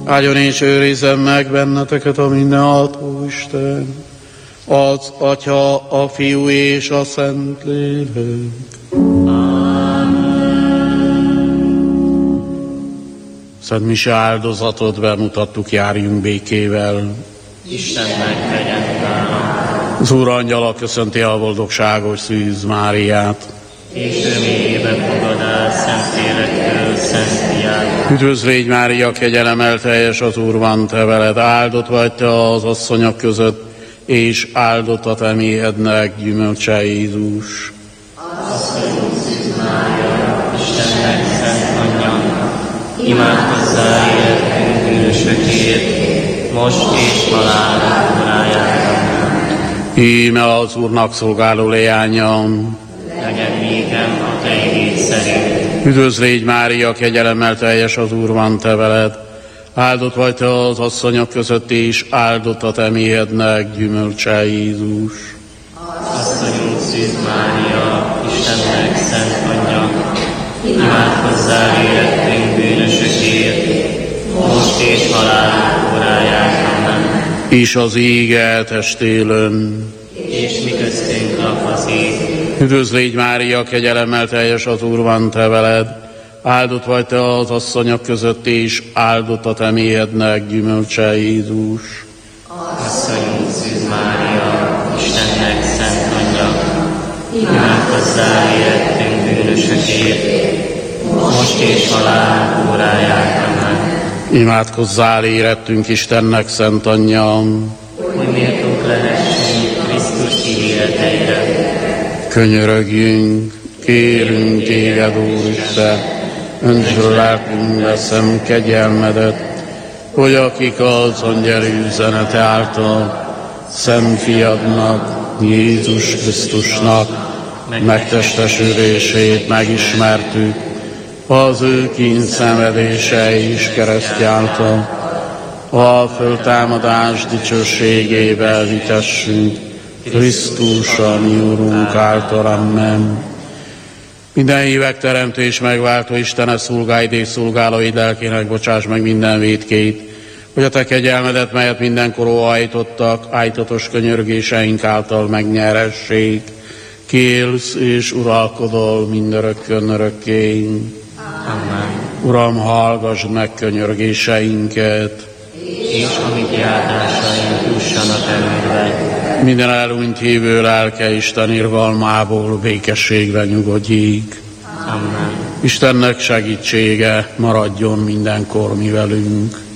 Áldjon és őrizzen meg benneteket a mindenható Isten, az Atya, a Fiú és a Szentlélek. Szent Mise áldozatot bemutattuk, járjunk békével. Istennek legyen nálam. Az Úr angyala köszönti a boldogságos Szűz Máriát. És ő mélyében fogad el Szentlélektől, Szent Fiát. Üdvözl légy Mária, kegyelemmel teljes, az Úr van te veled, áldott vagy te az asszonyok között, és áldott a te méhednek gyümölcse Jézus. Asszonyunk Szűz Mária, Istennek szent anyja, imádkozzál értünk bűnösökért, most és halálunk órájában. Íme az Úrnak szolgáló leányam, legyen nékem a te igéd szerint. Üdvözl légy Mária, kegyelemmel teljes, az Úr van te veled, áldott vagy te az asszonyok között, és áldott a te méhednek gyümölcse Jézus. Asszonyunk Szűz Mária, Istennek szent anyja, imádkozzál értünk bűnösökért, most és halálunk órájában. És az ége testélön. És mi köztünk lakozik. Üdvözl légy Mária, kegyelemmel teljes, az Úr van te veled, áldott vagy te az asszonyok között, és áldott a te méhednek gyümölcse Jézus. Asszonyunk Szűz Mária, Istennek szent anyja, imádkozzál értünk bűnösökért, most és halálunk órájában. Imádkozzál érettünk Istennek szent anyja, hogy méltók lehessünk Krisztus ígéreteire. Könyörögjünk, kérünk téged, Úristen, öntsd lelkünkbe szent kegyelmedet, hogy akik az angyal üzenete által szent fiadnak, Jézus Krisztusnak megtestesülését megismertük, az ő kínszenvedése és kereszt által a föltámadás dicsőségével hitessünk, Krisztus, a mi Urunk által, amen. Minden hívek teremtő és megváltó Istene, szolgáid és szolgálóid lelkének bocsáss meg minden vétkét, hogy a te kegyelmedet, melyet mindenkor óhajtottak, ájtatos könyörgéseink által megnyeressék. Kélsz és uralkodol mindörökkön örökké. Amen. Uram, hallgass meg könyörgéseinket. És a mi kiáltásaink jussanak elődbe. Minden elhunyt hívő lelke Isten irgalmából békességre nyugodjék. Amen. Istennek segítsége maradjon mindenkor mi velünk.